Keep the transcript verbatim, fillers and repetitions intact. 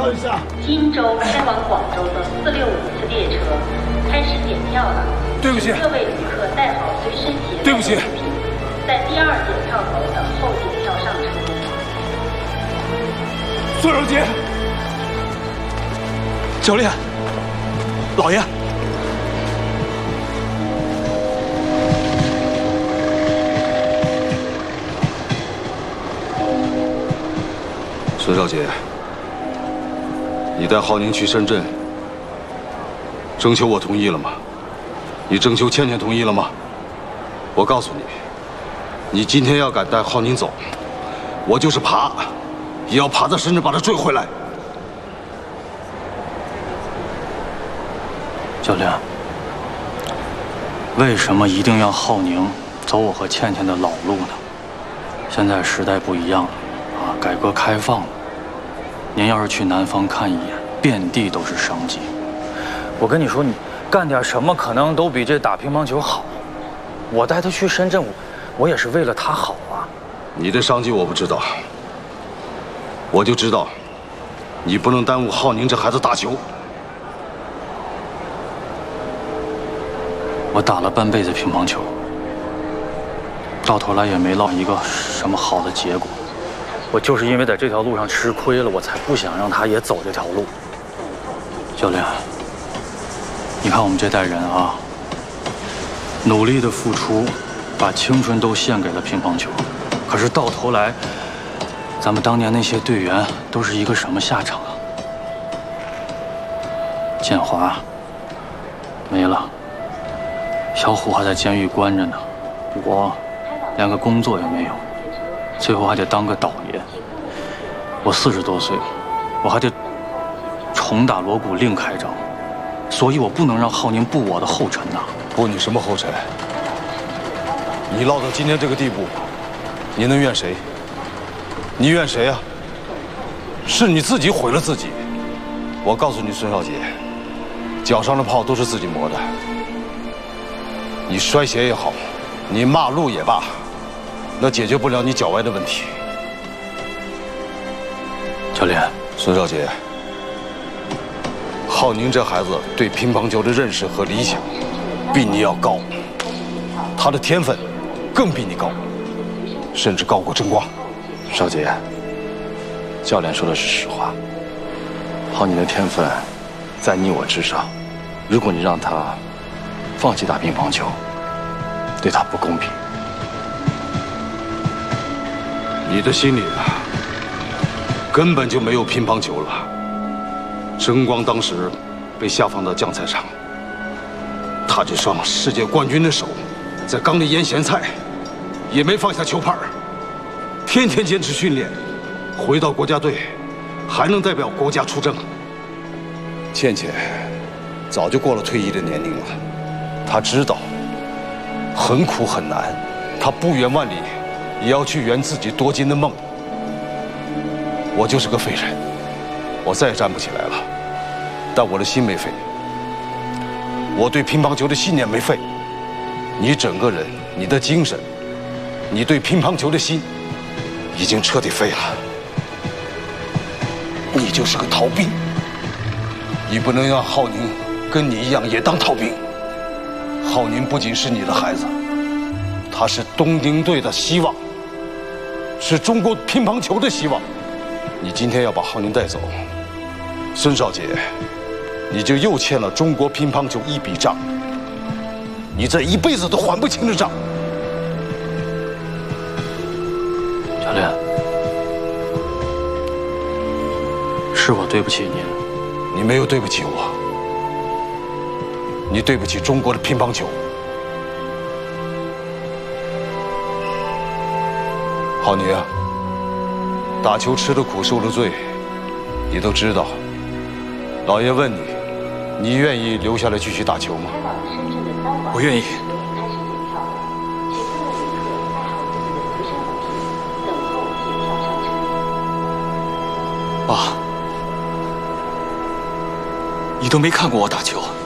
等一下。 荆州开往广州的四六五次列车开始检票了。 对不起， 各位旅客带好随身携带对不起， 在第二检票口等候检票上车。 孙小姐，教练，老爷。 孙少杰，你带浩宁去深圳，征求我同意了吗？你征求倩倩同意了吗？我告诉你，你今天要敢带浩宁走，我就是爬，也要爬到深圳把他追回来。 教练，为什么一定要浩宁走我和倩倩的老路呢？现在时代不一样了。 啊，改革开放了。您要是去南方看一眼，遍地都是商机。我跟你说，你干点什么可能都比这打乒乓球好。我带他去深圳，我我也是为了他好啊。 你的商机我不知道，我就知道，你不能耽误浩宁这孩子打球。 我打了半辈子乒乓球，到头来也没落一个什么好的结果。 我就是因为在这条路上吃亏了，我才不想让他也走这条路。教练，你看我们这代人啊，努力的付出，把青春都献给了乒乓球，可是到头来，咱们当年那些队员都是一个什么下场啊？建华没了，小虎还在监狱关着呢，我连个工作也没有。 最后还得当个倒爷。我四十多岁了，我还得重打锣鼓另开张，所以我不能让浩宁步我的后尘呐。 步你什么后尘？你落到今天这个地步，你能怨谁？你怨谁啊？是你自己毁了自己。我告诉你，孙少杰，脚上的泡都是自己磨的。你摔鞋也好，你骂路也罢。 那解决不了你脚歪的问题。 教练， 孙少杰，浩宁这孩子对乒乓球的认识和理想比你要高，他的天分更比你高，甚至高过争光。 少杰，教练说的是实话。浩宁的天分在你我之上，如果你让他放弃打乒乓球，对他不公平。 你的心里啊，根本就没有乒乓球了。争光当时被下放到酱菜厂，他这双世界冠军的手，在缸里腌咸菜，也没放下球拍儿，天天坚持训练，回到国家队，还能代表国家出征。倩倩早就过了退役的年龄了，她知道很苦很难，她不远万里。 也要去圆自己夺金的梦。我就是个废人，我再也站不起来了。但我的心没废，我对乒乓球的信念没废。你整个人，你的精神，你对乒乓球的心，已经彻底废了。你就是个逃兵，你不能让浩宁跟你一样也当逃兵。浩宁不仅是你的孩子，他是东京队的希望。 是中国乒乓球的希望，你今天要把浩宁带走，孙少杰，你就又欠了中国乒乓球一笔账，你这一辈子都还不清的账。 教练，是我对不起您， 你没有对不起我，你对不起中国的乒乓球。 浩宁啊，打球吃的苦，受的罪，你都知道。老爷问你，你愿意留下来继续打球吗？ 我愿意。爸，你都没看过我打球。